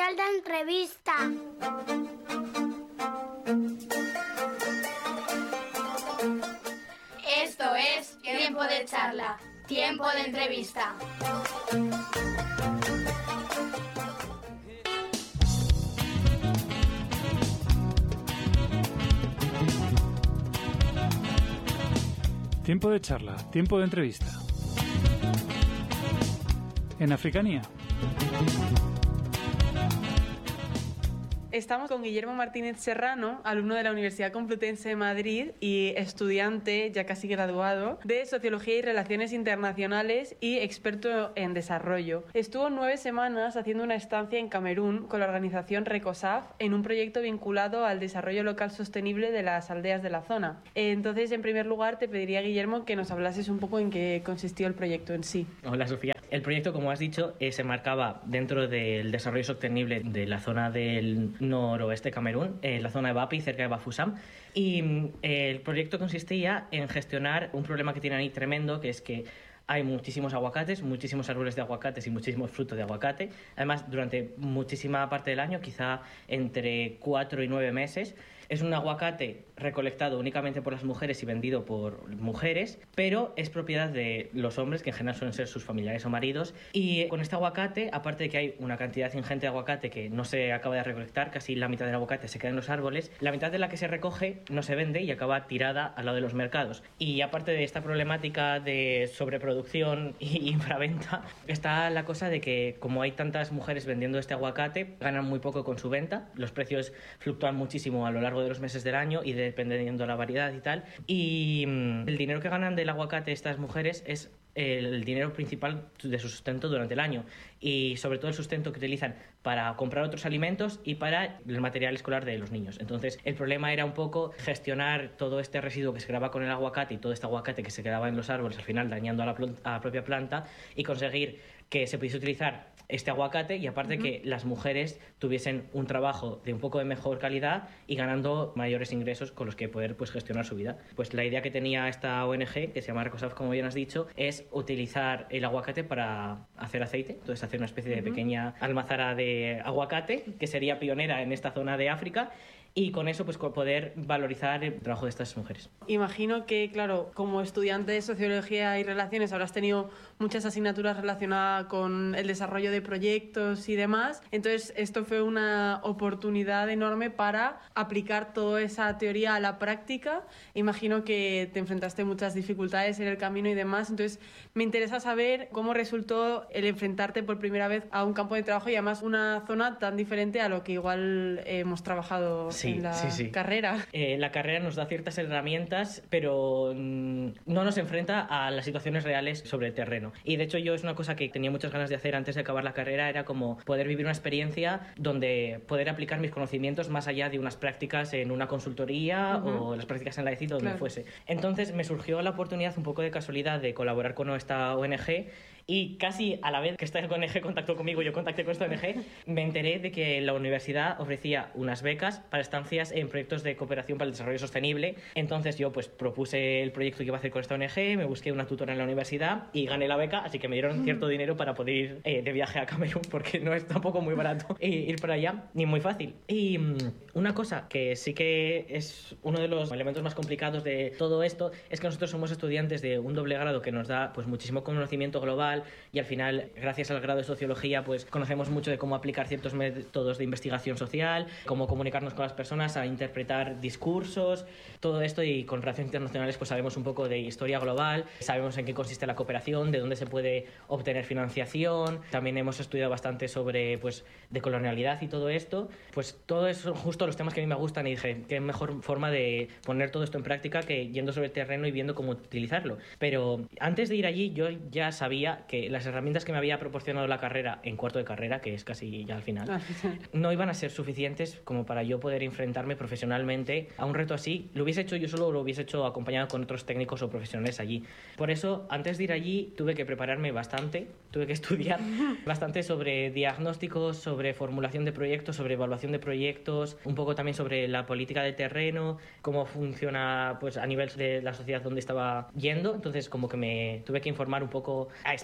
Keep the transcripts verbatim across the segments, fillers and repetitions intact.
especial de entrevista. Esto es Tiempo de Charla, Tiempo de Entrevista. Tiempo de charla, tiempo de entrevista. En Africanía. Estamos con Guillermo Martínez Serrano, alumno de la Universidad Complutense de Madrid y estudiante, ya casi graduado, de Sociología y Relaciones Internacionales y experto en desarrollo. Estuvo nueve semanas haciendo una estancia en Camerún con la organización RECOSAF en un proyecto vinculado al desarrollo local sostenible de las aldeas de la zona. Entonces, en primer lugar, te pediría, Guillermo, que nos hablases un poco en qué consistió el proyecto en sí. Hola, Sofía. El proyecto, como has dicho, eh, se marcaba dentro del desarrollo sostenible de la zona del noroeste de Camerún, eh, la zona de Bapi, cerca de Bafoussam. Y eh, el proyecto consistía en gestionar un problema que tienen ahí tremendo, que es que hay muchísimos aguacates, muchísimos árboles de aguacates y muchísimos frutos de aguacate. Además, durante muchísima parte del año, quizá entre cuatro y nueve meses, es un aguacate recolectado únicamente por las mujeres y vendido por mujeres, pero es propiedad de los hombres, que en general suelen ser sus familiares o maridos. Y con este aguacate, aparte de que hay una cantidad ingente de aguacate que no se acaba de recolectar, casi la mitad del aguacate se queda en los árboles, la mitad de la que se recoge no se vende y acaba tirada al lado de los mercados. Y aparte de esta problemática de sobreproducción y infraventa, está la cosa de que, como hay tantas mujeres vendiendo este aguacate, ganan muy poco con su venta. Los precios fluctúan muchísimo a lo largo de los meses del año y dependiendo de la variedad y tal. Y mmm, el dinero que ganan del aguacate estas mujeres es el dinero principal de su sustento durante el año, y sobre todo el sustento que utilizan para comprar otros alimentos y para el material escolar de los niños. Entonces, el problema era un poco gestionar todo este residuo que se creaba con el aguacate y todo este aguacate que se quedaba en los árboles, al final dañando a la, a la propia planta, y conseguir que se pudiese utilizar este aguacate y aparte uh-huh. que las mujeres tuviesen un trabajo de un poco de mejor calidad y ganando mayores ingresos con los que poder pues gestionar su vida. Pues la idea que tenía esta O N G, que se llama RECOSAF, como bien has dicho, es utilizar el aguacate para hacer aceite. Entonces hacer una especie de uh-huh. pequeña almazara de aguacate que sería pionera en esta zona de África, y con eso pues poder valorizar el trabajo de estas mujeres. Imagino que, claro, como estudiante de Sociología y Relaciones habrás tenido muchas asignaturas relacionadas con el desarrollo de proyectos y demás. Entonces, esto fue una oportunidad enorme para aplicar toda esa teoría a la práctica. Imagino que te enfrentaste a muchas dificultades en el camino y demás. Entonces, me interesa saber cómo resultó el enfrentarte por primera vez a un campo de trabajo y además una zona tan diferente a lo que igual hemos trabajado sí, en la sí, sí. carrera. Eh, la carrera nos da ciertas herramientas, pero mmm, no nos enfrenta a las situaciones reales sobre el terreno. Y de hecho yo es una cosa que tenía muchas ganas de hacer antes de acabar la carrera, era como poder vivir una experiencia donde poder aplicar mis conocimientos más allá de unas prácticas en una consultoría uh-huh. o las prácticas en la ECIT o donde claro. fuese. Entonces me surgió la oportunidad un poco de casualidad de colaborar con esta O N G, y casi a la vez que esta O N G contactó conmigo, yo contacté con esta O N G, me enteré de que la universidad ofrecía unas becas para estancias en proyectos de cooperación para el desarrollo sostenible. Entonces yo pues propuse el proyecto que iba a hacer con esta O N G, me busqué una tutora en la universidad y gané la beca, así que me dieron cierto dinero para poder ir eh, de viaje a Camerún, porque no es tampoco muy barato ir para allá, ni muy fácil. Y um, una cosa que sí que es uno de los elementos más complicados de todo esto es que nosotros somos estudiantes de un doble grado que nos da pues muchísimo conocimiento global, y al final, gracias al grado de Sociología, pues conocemos mucho de cómo aplicar ciertos métodos de investigación social, cómo comunicarnos con las personas, a interpretar discursos, todo esto, y con relaciones internacionales pues sabemos un poco de historia global, sabemos en qué consiste la cooperación, de dónde se puede obtener financiación, también hemos estudiado bastante sobre pues decolonialidad y todo esto. Pues todo eso son justo los temas que a mí me gustan, y dije, qué mejor forma de poner todo esto en práctica que yendo sobre el terreno y viendo cómo utilizarlo. Pero antes de ir allí yo ya sabía que las herramientas que me había proporcionado la carrera en cuarto de carrera, que es casi ya al final, no iban a ser suficientes como para yo poder enfrentarme profesionalmente a un reto así. Lo hubiese hecho yo solo o lo hubiese hecho acompañado con otros técnicos o profesionales allí. Por eso, antes de ir allí, tuve que prepararme bastante, tuve que estudiar bastante sobre diagnósticos, sobre formulación de proyectos, sobre evaluación de proyectos, un poco también sobre la política de terreno, cómo funciona pues a nivel de la sociedad donde estaba yendo. Entonces, como que me tuve que informar un poco a expertos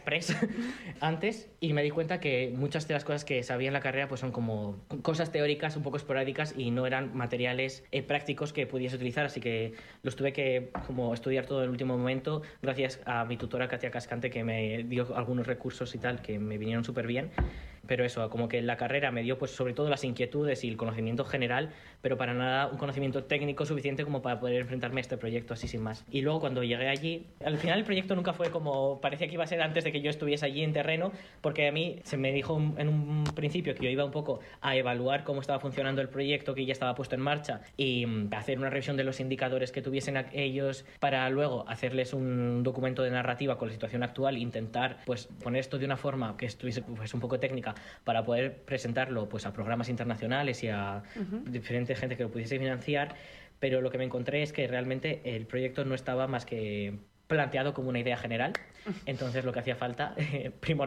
express antes y me di cuenta que muchas de las cosas que sabía en la carrera pues son como cosas teóricas un poco esporádicas y no eran materiales eh, prácticos que pudiese utilizar, así que los tuve que como estudiar todo en el último momento gracias a mi tutora Katia Cascante, que me dio algunos recursos y tal que me vinieron súper bien. Pero eso, como que la carrera me dio pues sobre todo las inquietudes y el conocimiento general, pero para nada un conocimiento técnico suficiente como para poder enfrentarme a este proyecto así sin más. Y luego cuando llegué allí, al final el proyecto nunca fue como parecía que iba a ser antes de que yo estuviese allí en terreno, porque a mí se me dijo en un principio que yo iba un poco a evaluar cómo estaba funcionando el proyecto que ya estaba puesto en marcha y hacer una revisión de los indicadores que tuviesen ellos para luego hacerles un documento de narrativa con la situación actual e intentar pues poner esto de una forma que estuviese pues un poco técnica para poder presentarlo pues a programas internacionales y a uh-huh. diferente gente que lo pudiese financiar, pero lo que me encontré es que realmente el proyecto no estaba más que planteado como una idea general, entonces lo que hacía falta eh, primordialmente